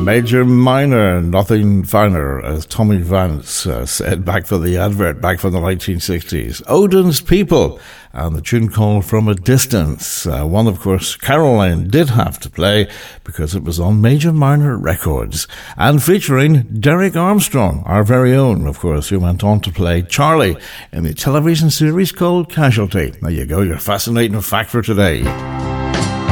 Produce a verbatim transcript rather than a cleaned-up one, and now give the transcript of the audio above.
Major Minor, nothing finer, as Tommy Vance uh, said back for the advert, back from the nineteen sixties. Odin's People, and the tune called From a Distance. Uh, one, of course, Caroline did have to play because it was on Major Minor Records. And featuring Derek Armstrong, our very own, of course, who went on to play Charlie in the television series called Casualty. There you go, your fascinating fact for today.